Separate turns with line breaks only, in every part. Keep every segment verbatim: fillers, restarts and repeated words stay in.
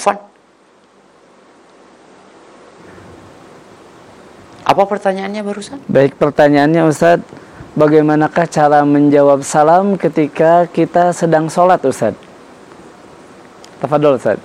Afwan. Apa pertanyaannya barusan?
Baik, pertanyaannya Ustadz, bagaimanakah cara menjawab salam ketika kita sedang sholat Ustadz? Tafadhol Ustadz.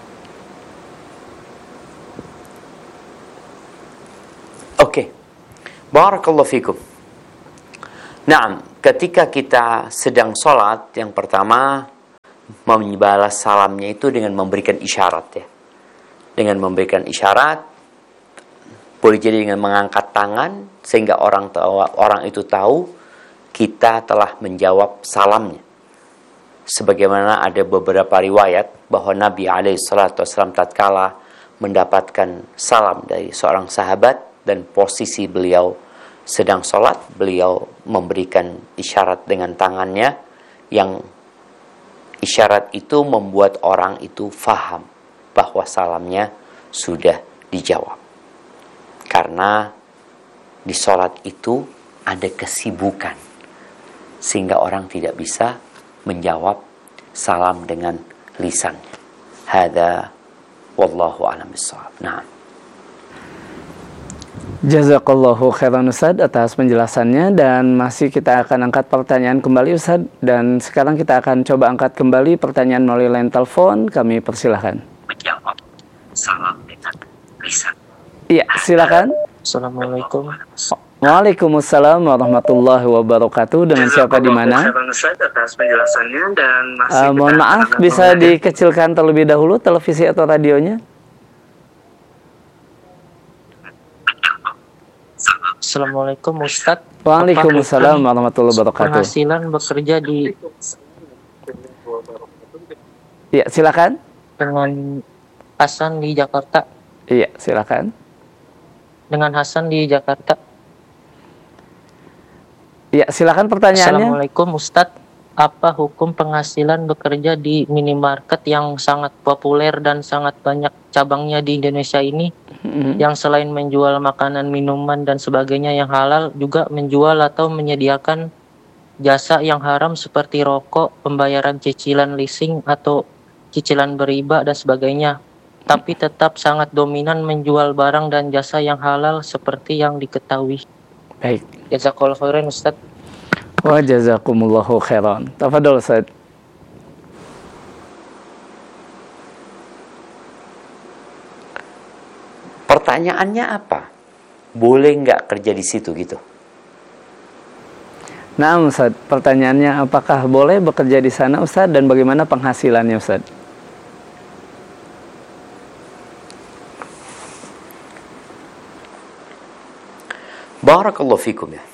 Oke. Barakallahu fikum. Nah, ketika kita sedang sholat, yang pertama membalas salamnya itu dengan memberikan isyarat ya. Dengan memberikan isyarat, boleh jadi dengan mengangkat tangan sehingga orang tahu, orang itu tahu kita telah menjawab salamnya. Sebagaimana ada beberapa riwayat bahwa Nabi alaihi salatu wasallam tatkala mendapatkan salam dari seorang sahabat dan posisi beliau sedang sholat, beliau memberikan isyarat dengan tangannya, yang isyarat itu membuat orang itu faham bahwa salamnya sudah dijawab. Karena di sholat itu ada kesibukan, sehingga orang tidak bisa menjawab salam dengan lisannya. Hada wallahu a'lam bishawab. Nah.
Jazakallahu khairan Ustadz atas penjelasannya, dan masih kita akan angkat pertanyaan kembali Ustadz, dan sekarang kita akan coba angkat kembali pertanyaan melalui line telepon. Kami persilahkan.
Menjawab salam dengan lisan.
Iya, silakan.
Assalamualaikum.
Waalaikumsalam warahmatullahi wabarakatuh. Dengan siapa di mana?
Atas penjelasannya, dan masih
uh, mohon maaf, bisa dikecilkan terlebih dahulu televisi atau radionya?
Assalamualaikum Ustadz.
Waalaikumsalam warahmatullahi wabarakatuh.
Penghasilan bekerja di...
Iya, silakan.
Dengan Hasan di Jakarta.
Iya, silakan.
Dengan Hasan di Jakarta.
Iya, silakan pertanyaannya.
Assalamualaikum Ustadz. Apa hukum penghasilan bekerja di minimarket yang sangat populer dan sangat banyak cabangnya di Indonesia ini, mm-hmm. yang selain menjual makanan, minuman, dan sebagainya yang halal, juga menjual atau menyediakan jasa yang haram seperti rokok, pembayaran cicilan leasing atau cicilan beriba, dan sebagainya. Tapi tetap sangat dominan menjual barang dan jasa yang halal seperti yang diketahui.
Baik.
Jazakallahu khairan Ustadz.
Wa jazakumullahu khairan. Tafadhol Ustaz.
Pertanyaannya apa? Boleh nggak kerja di situ gitu?
Nah Ustaz, pertanyaannya apakah boleh bekerja di sana Ustaz, dan bagaimana penghasilannya Ustaz?
Barakallahu fikum ya.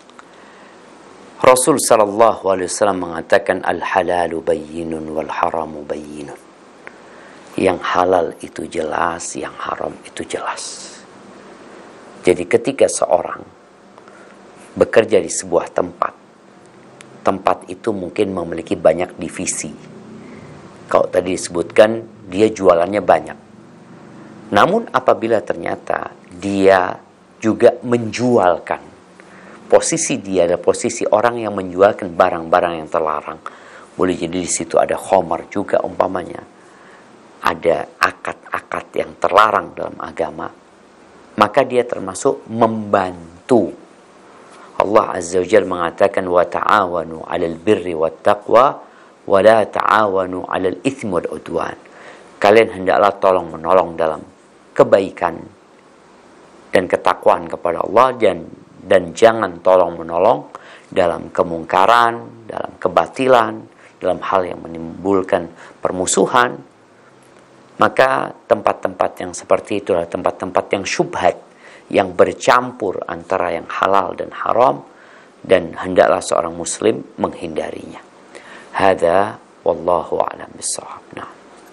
Rasul sallallahu alaihi wasallam mengatakan al-halalu bayyinun wal haramu bayyinun. Yang halal itu jelas, yang haram itu jelas. Jadi ketika seorang bekerja di sebuah tempat, tempat itu mungkin memiliki banyak divisi. Kalau tadi disebutkan dia jualannya banyak. Namun apabila ternyata dia juga menjualkan, posisi dia adalah posisi orang yang menjualkan barang-barang yang terlarang. Boleh jadi di situ ada khamar juga umpamanya. Ada akad-akad yang terlarang dalam agama. Maka dia termasuk membantu. Allah Azza wa Jalla mengatakan wa ta'awanu 'alal birri wat taqwa wa la ta'awanu 'alal itsmi wal 'udwan. Kalian hendaklah tolong menolong dalam kebaikan dan ketakwaan kepada Allah, dan dan jangan tolong menolong dalam kemungkaran, dalam kebatilan, dalam hal yang menimbulkan permusuhan. Maka tempat-tempat yang seperti itu adalah tempat-tempat yang syubhat, yang bercampur antara yang halal dan haram, dan hendaklah seorang muslim menghindarinya. Hada wallahu a'lam bishawab. Nah.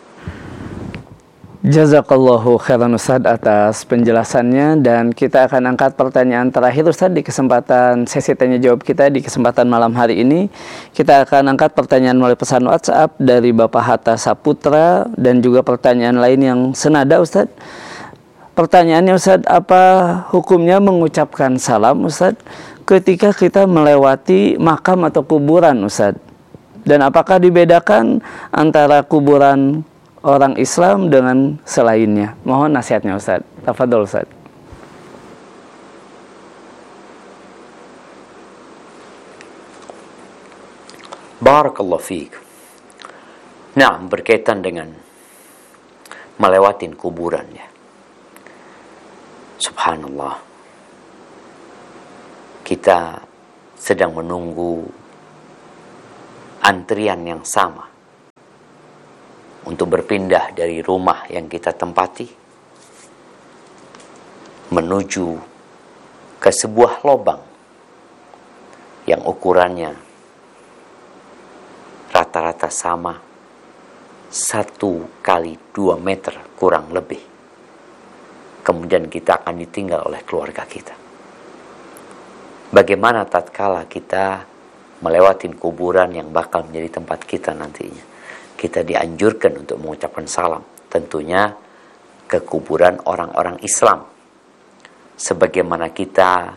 Jazakallahu khairan Ustaz atas penjelasannya, dan kita akan angkat pertanyaan terakhir Ustaz di kesempatan sesi tanya jawab kita di kesempatan malam hari ini. Kita akan angkat pertanyaan melalui pesan WhatsApp dari Bapak Hatta Saputra, dan juga pertanyaan lain yang senada Ustaz. Pertanyaannya Ustaz, apa hukumnya mengucapkan salam Ustaz ketika kita melewati makam atau kuburan Ustaz? Dan apakah dibedakan antara kuburan orang Islam dengan selainnya. Mohon nasihatnya Ustaz. Tafadhol Ustaz.
Barakallahu fiik. Nah, berkaitan dengan melewatin kuburan ya. Subhanallah. Kita sedang menunggu antrian yang sama untuk berpindah dari rumah yang kita tempati menuju ke sebuah lubang yang ukurannya rata-rata sama satu kali dua meter kurang lebih. Kemudian kita akan ditinggal oleh keluarga kita. Bagaimana tatkala kita melewati kuburan yang bakal menjadi tempat kita nantinya? Kita dianjurkan untuk mengucapkan salam. Tentunya ke kuburan orang-orang Islam. Sebagaimana kita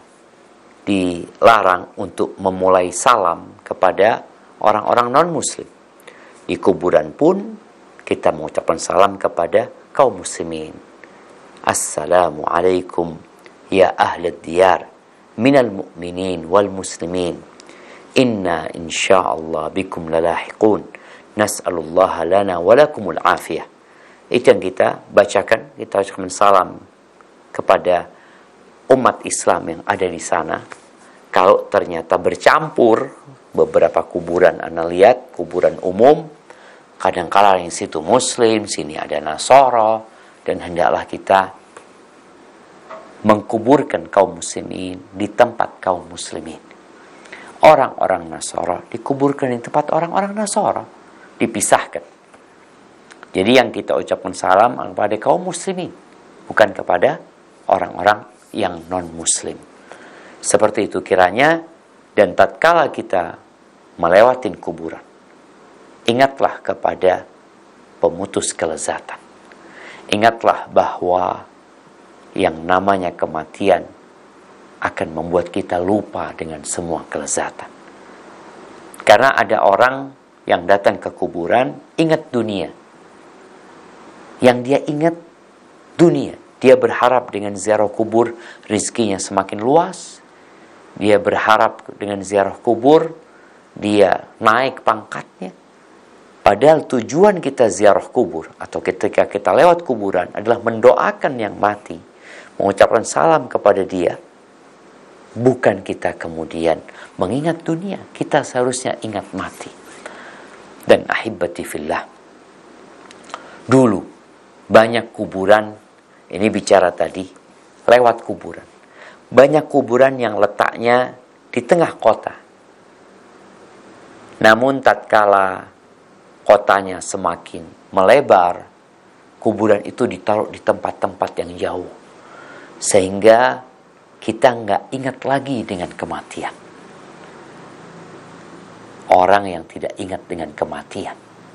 dilarang untuk memulai salam kepada orang-orang non-muslim. Di kuburan pun kita mengucapkan salam kepada kaum muslimin. Assalamualaikum ya ahlad diyar minal mu'minin wal muslimin. Inna insyaallah bikum lalahiqun. Nas'alullaha lana walakumul afiyah. Itu yang kita bacakan. Kita ucapkan salam kepada umat Islam yang ada di sana. Kalau ternyata bercampur beberapa kuburan, Anda lihat kuburan umum, kadang-kala yang situ muslim, sini ada Nasara, dan hendaklah kita mengkuburkan kaum muslimin di tempat kaum muslimin. Orang-orang Nasara dikuburkan di tempat orang-orang Nasara, dipisahkan. Jadi yang kita ucapkan salam kepada kaum muslimin, bukan kepada orang-orang yang non-muslim. Seperti itu kiranya. Dan tatkala kita melewati kuburan, ingatlah kepada pemutus kelezatan. Ingatlah bahwa yang namanya kematian akan membuat kita lupa dengan semua kelezatan. Karena ada orang yang datang ke kuburan ingat dunia. Yang dia ingat dunia. Dia berharap dengan ziarah kubur rezekinya semakin luas. Dia berharap dengan ziarah kubur dia naik pangkatnya. Padahal tujuan kita ziarah kubur atau ketika kita lewat kuburan adalah mendoakan yang mati, mengucapkan salam kepada dia. Bukan kita kemudian mengingat dunia. Kita seharusnya ingat mati. Dan ahibati fillah, dulu banyak kuburan, ini bicara tadi lewat kuburan. Banyak kuburan yang letaknya di tengah kota. Namun tatkala kotanya semakin melebar, kuburan itu ditaruh di tempat-tempat yang jauh. Sehingga kita nggak ingat lagi dengan kematian. Orang yang tidak ingat dengan kematian,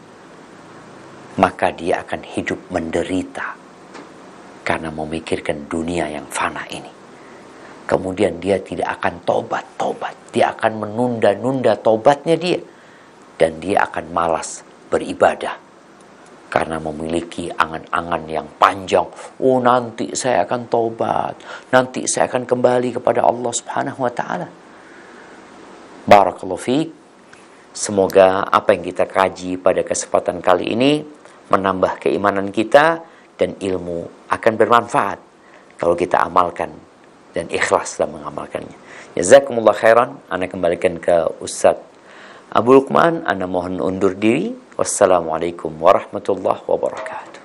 maka dia akan hidup menderita karena memikirkan dunia yang fana ini. Kemudian dia tidak akan tobat-tobat. Dia akan menunda-nunda tobatnya dia. Dan dia akan malas beribadah. Karena memiliki angan-angan yang panjang. Oh, nanti saya akan tobat. Nanti saya akan kembali kepada Allah Subhanahu wa ta'ala. Barakallahu fiik. Semoga apa yang kita kaji pada kesempatan kali ini menambah keimanan kita dan ilmu akan bermanfaat kalau kita amalkan dan ikhlas dalam mengamalkannya. Jazakumullah khairan. Ana kembalikan ke Ustaz Abu Lukman. Ana mohon undur diri. Wassalamualaikum warahmatullahi wabarakatuh.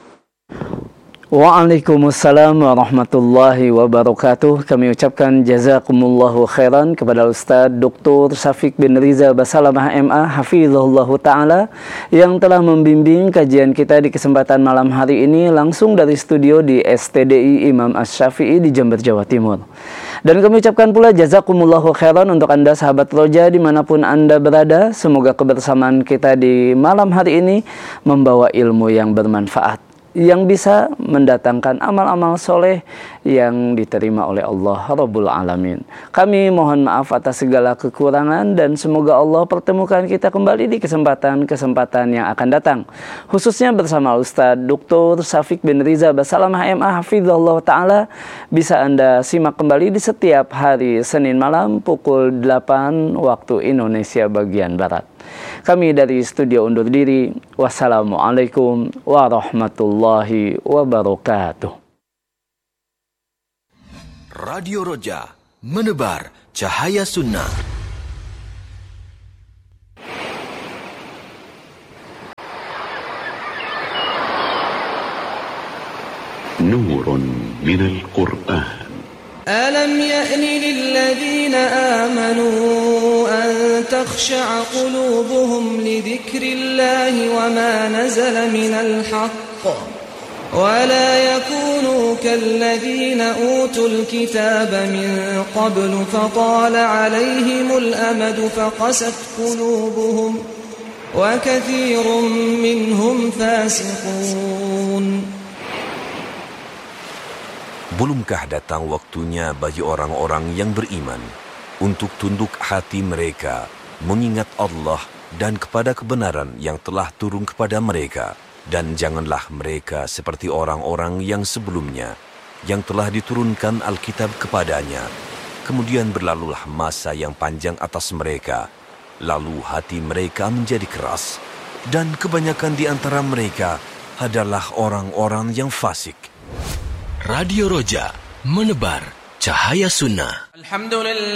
Waalaikumsalam warahmatullahi wabarakatuh. Kami ucapkan jazakumullahu khairan kepada Ustaz Doktor Syafiq bin Riza Basalamah M A Hafizahullah Ta'ala yang telah membimbing kajian kita di kesempatan malam hari ini langsung dari studio di S T D I Imam Asy-Syafi'i di Jember, Jawa Timur. Dan kami ucapkan pula jazakumullahu khairan untuk Anda sahabat Roja dimanapun Anda berada. Semoga kebersamaan kita di malam hari ini membawa ilmu yang bermanfaat, yang bisa mendatangkan amal-amal soleh yang diterima oleh Allah Rabbul Alamin. Kami mohon maaf atas segala kekurangan dan semoga Allah pertemukan kita kembali di kesempatan-kesempatan yang akan datang. Khususnya bersama Ustadz Doktor Syafiq bin Riza Basalamah M A Hafizahullah Ta'ala bisa Anda simak kembali di setiap hari Senin malam pukul delapan waktu Indonesia bagian Barat. Kami dari studio undur diri. Wassalamualaikum warahmatullahi wabarakatuh.
Radio Roja, menebar cahaya sunnah.
Nurun minal Qur'an.
ألم يأن للذين آمنوا أن تخشع قلوبهم لذكر الله وما نزل من الحق ولا يكونوا كالذين أوتوا الكتاب من قبل فطال عليهم الأمد فقست قلوبهم وكثير منهم فاسقون.
Belumkah datang waktunya bagi orang-orang yang beriman untuk tunduk hati mereka mengingat Allah dan kepada kebenaran yang telah turun kepada mereka, dan janganlah mereka seperti orang-orang yang sebelumnya yang telah diturunkan Alkitab kepadanya, kemudian berlalulah masa yang panjang atas mereka, lalu hati mereka menjadi keras, dan kebanyakan di antara mereka adalah orang-orang yang fasik.
Radio Roja, menebar cahaya sunnah.
Alhamdulillah.